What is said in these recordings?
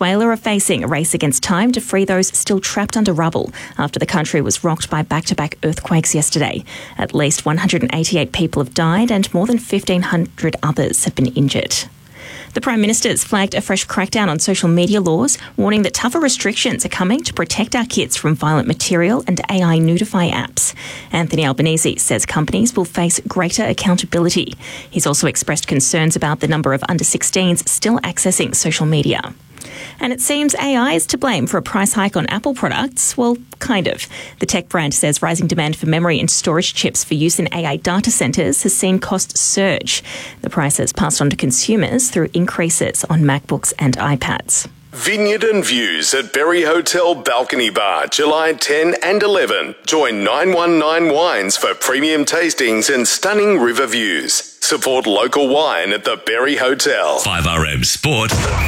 Venezuela are facing a race against time to free those still trapped under rubble after the country was rocked by back-to-back earthquakes yesterday. At least 188 people have died and more than 1,500 others have been injured. The Prime Minister's flagged a fresh crackdown on social media laws, warning that tougher restrictions are coming to protect our kids from violent material and AI nudify apps. Anthony Albanese says companies will face greater accountability. He's also expressed concerns about the number of under-16s still accessing social media. And it seems AI is to blame for a price hike on Apple products. Well, kind of. The tech brand says rising demand for memory and storage chips for use in AI data centres has seen costs surge. The price is passed on to consumers through increases on MacBooks and iPads. Vineyard and Views at Berry Hotel Balcony Bar, July 10 and 11. Join 919 Wines for premium tastings and stunning river views. Support local wine at the Berry Hotel. 5RM Sport.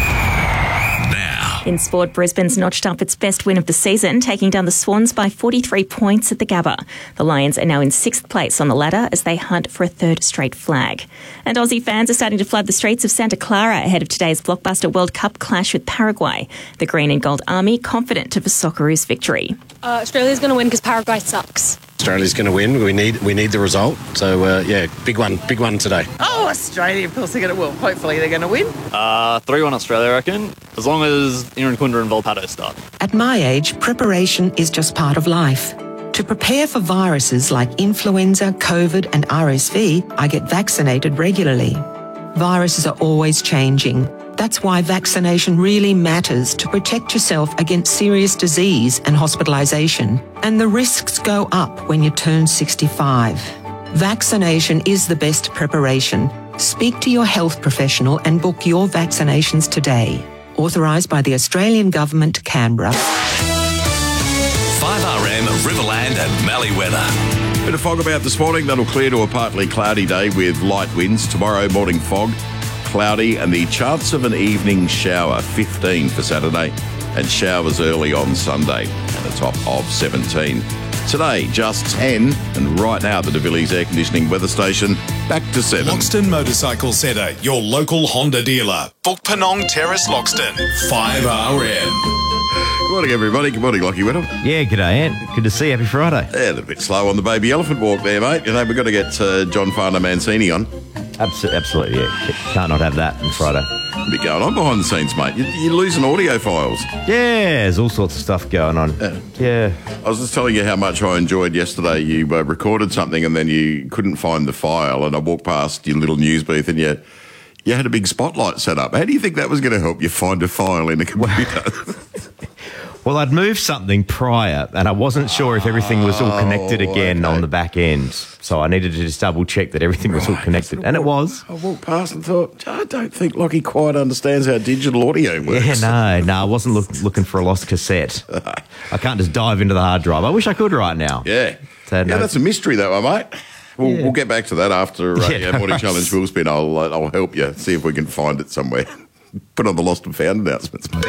In sport, Brisbane's notched up its best win of the season, taking down the Swans by 43 points at the Gabba. The Lions are now in 6th place on the ladder as they hunt for a third straight flag. And Aussie fans are starting to flood the streets of Santa Clara ahead of today's blockbuster World Cup clash with Paraguay. The Green and Gold Army confident of a Socceroos victory. Australia's going to win because Paraguay sucks. Australia's going to win. We need the result. So, big one today. Oh, Australia, of course they're going to win. Hopefully they're going to win. 3-1 Australia, I reckon, as long as Irankunda and Volpato start. At my age, preparation is just part of life. To prepare for viruses like influenza, COVID and RSV, I get vaccinated regularly. Viruses are always changing. That's why vaccination really matters to protect yourself against serious disease and hospitalisation. And the risks go up when you turn 65. Vaccination is the best preparation. Speak to your health professional and book your vaccinations today. Authorised by the Australian Government, Canberra. 5RM, Riverland and Mallee weather. Bit of fog about this morning. That'll clear to a partly cloudy day with light winds. Tomorrow, morning fog, cloudy, and the chance of an evening shower, 15 for Saturday, and showers early on Sunday at a top of 17. Today, just 10, and right now the De Villiers Air Conditioning weather station, back to 7. Loxton Motorcycle Centre, your local Honda dealer. Book Penong Terrace, Loxton. 5RM. Good morning, everybody. Good morning, Lockie Whittle. Yeah, g'day, Ant. Good to see you. Happy Friday. Yeah, a bit slow on the baby elephant walk there, mate. You know, we've got to get John Farner Mancini on. Absolutely, yeah. Can't not have that on Friday. A bit going on behind the scenes, mate. You're losing audio files. Yeah, there's all sorts of stuff going on. Yeah. I was just telling you how much I enjoyed yesterday. You recorded something and then you couldn't find the file, and I walked past your little news booth and you had a big spotlight set up. How do you think that was going to help you find a file in a computer? Well, I'd moved something prior and I wasn't sure if everything was all connected again on the back end. So I needed to just double check that everything was all connected. And it was. I walked past and thought, I don't think Lockie quite understands how digital audio works. Yeah, no, I wasn't looking for a lost cassette. I can't just dive into the hard drive. I wish I could right now. Yeah. That's a mystery, that one, mate. We'll get back to that after Morning Challenge Will Spin. I'll help you see if we can find it somewhere. Put on the lost and found announcements, mate.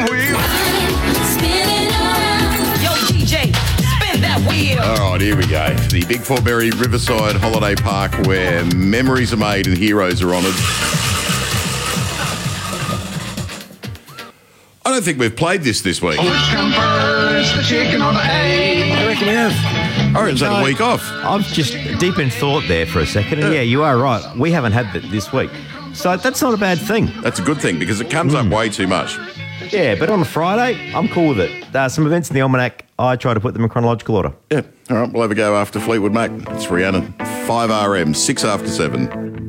All right, here we go. The Big Fortberry Riverside Holiday Park, where memories are made and heroes are honoured. I don't think we've played this week. Which come first, the chicken or the egg? I reckon we have. I reckon it's had a week off. I'm just deep in thought there for a second, and yeah, you are right. We haven't had that this week. So that's not a bad thing. That's a good thing because it comes up way too much. Yeah, but on a Friday, I'm cool with it. Some events in the almanac, I try to put them in chronological order. Yeah, all right, we'll have a go after Fleetwood Mac. It's Rhiannon. 5RM, 6 after 7.